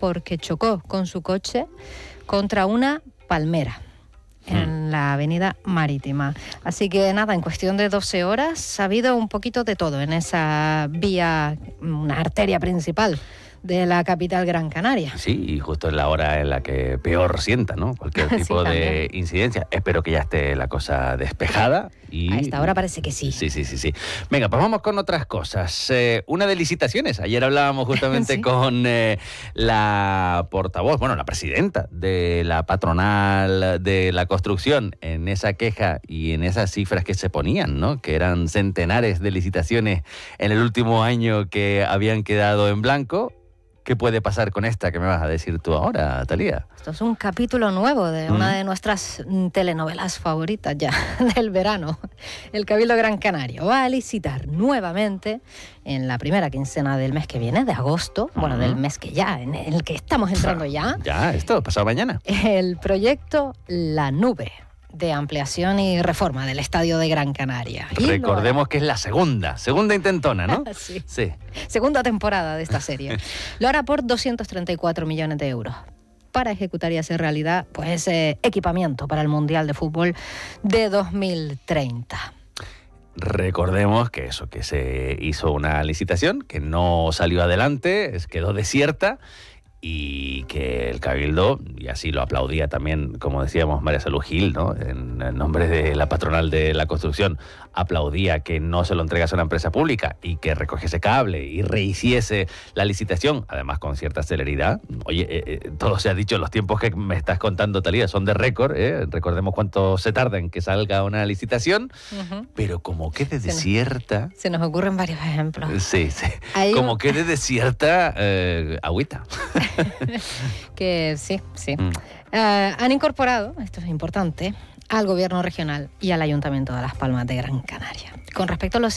porque chocó con su coche contra una palmera en la avenida Marítima. Así que nada, en cuestión de 12 horas ha habido un poquito de todo en esa vía, una arteria principal de la capital Gran Canaria. Sí, y justo en la hora en la que peor sienta, ¿no? Cualquier tipo de incidencia. Espero que ya esté la cosa despejada. Y... a esta hora parece que sí. Sí. Venga, pues vamos con otras cosas. Una de licitaciones. Ayer hablábamos justamente con la portavoz, bueno, la presidenta de la patronal de la construcción, en esa queja y en esas cifras que se ponían, ¿no? Que eran centenares de licitaciones en el último año que habían quedado en blanco. ¿Qué puede pasar con esta que me vas a decir tú ahora, Talía? Esto es un capítulo nuevo de una de nuestras telenovelas favoritas ya del verano. El Cabildo Gran Canaria va a licitar nuevamente en la primera quincena del mes que viene, de agosto, bueno, del mes que ya, en el que estamos entrando ya. Ya, esto, pasado mañana. El proyecto La Nube, de ampliación y reforma del Estadio de Gran Canaria. Recordemos que es la segunda intentona, ¿no? Sí. Segunda temporada de esta serie. Lo hará por 234 millones de euros para ejecutar y hacer realidad pues ese equipamiento para el Mundial de Fútbol de 2030. Recordemos que se hizo una licitación que no salió adelante, quedó desierta, y que el Cabildo, y así lo aplaudía también, como decíamos, María Salud Gil, ¿no? En nombre de la patronal de la construcción, aplaudía que no se lo entregase a una empresa pública y que recogiese cable y rehiciese la licitación, además con cierta celeridad. Oye, todo se ha dicho, los tiempos que me estás contando, Talía, son de récord, ¿eh? Recordemos cuánto se tarda en que salga una licitación, pero como quede desierta... Se nos ocurren varios ejemplos. Sí. Como quede desierta, agüita. Que sí. Han incorporado, esto es importante, al Gobierno regional y al Ayuntamiento de Las Palmas de Gran Canaria. Con respecto a los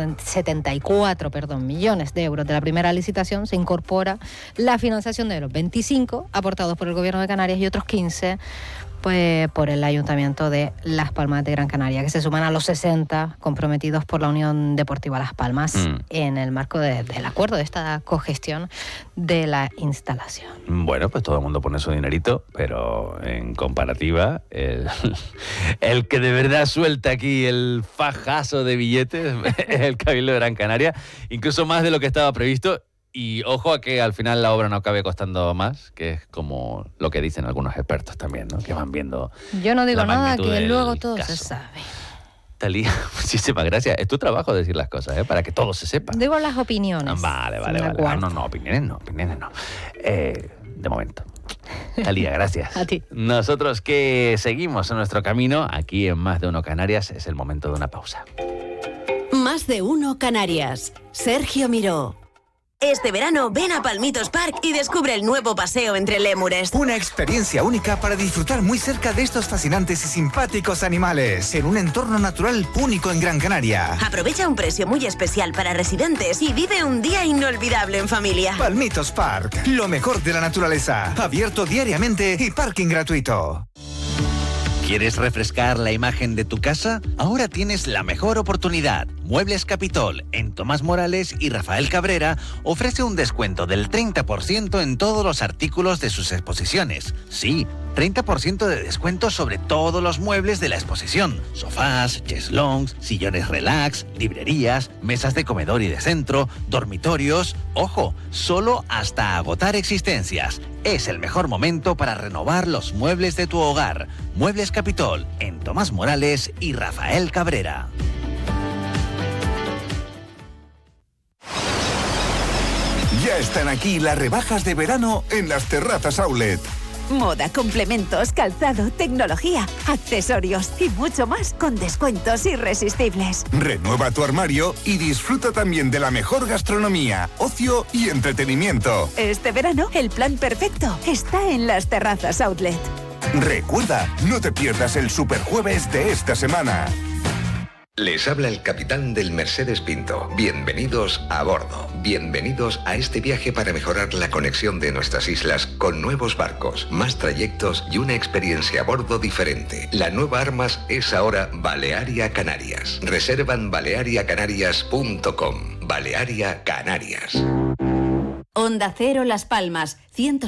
174 millones de euros de la primera licitación, se incorpora la financiación de los 25 aportados por el Gobierno de Canarias y otros 15 pues por el Ayuntamiento de Las Palmas de Gran Canaria, que se suman a los 60 comprometidos por la Unión Deportiva Las Palmas en el marco del acuerdo de esta cogestión de la instalación. Bueno, pues todo el mundo pone su dinerito, pero en comparativa, el que de verdad suelta aquí el fajazo de billetes es el Cabildo de Gran Canaria, incluso más de lo que estaba previsto. Y ojo a que al final la obra no acabe costando más, que es como lo que dicen algunos expertos también, ¿no? Que van viendo. Yo no digo nada, que luego todo se sabe. Talía, muchísimas gracias. Es tu trabajo decir las cosas, ¿eh? Para que todo se sepa. Digo las opiniones. Vale. No, opiniones no. De momento. Talía, gracias. A ti. Nosotros que seguimos en nuestro camino, aquí en Más de Uno Canarias, es el momento de una pausa. Más de Uno Canarias. Sergio Miró. Este verano ven a Palmitos Park y descubre el nuevo paseo entre lémures. Una experiencia única para disfrutar muy cerca de estos fascinantes y simpáticos animales, en un entorno natural único en Gran Canaria. Aprovecha un precio muy especial para residentes y vive un día inolvidable en familia. Palmitos Park, lo mejor de la naturaleza, abierto diariamente y parking gratuito. ¿Quieres refrescar la imagen de tu casa? Ahora tienes la mejor oportunidad. Muebles Capitol, en Tomás Morales y Rafael Cabrera, ofrece un descuento del 30% en todos los artículos de sus exposiciones. Sí, 30% de descuento sobre todos los muebles de la exposición. Sofás, cheslongs, sillones relax, librerías, mesas de comedor y de centro, dormitorios. ¡Ojo! Solo hasta agotar existencias. Es el mejor momento para renovar los muebles de tu hogar. Muebles Capitol, en Tomás Morales y Rafael Cabrera. Ya están aquí las rebajas de verano en las Terrazas Outlet. Moda, complementos, calzado, tecnología, accesorios y mucho más con descuentos irresistibles. Renueva tu armario y disfruta también de la mejor gastronomía, ocio y entretenimiento. Este verano, el plan perfecto está en las Terrazas Outlet. Recuerda, no te pierdas el Superjueves de esta semana. Les habla el capitán del Mercedes Pinto. Bienvenidos a bordo. Bienvenidos a este viaje para mejorar la conexión de nuestras islas con nuevos barcos, más trayectos y una experiencia a bordo diferente. La nueva Armas es ahora Balearia Canarias. Reserva en baleariacanarias.com. Balearia Canarias. Onda Cero Las Palmas, 100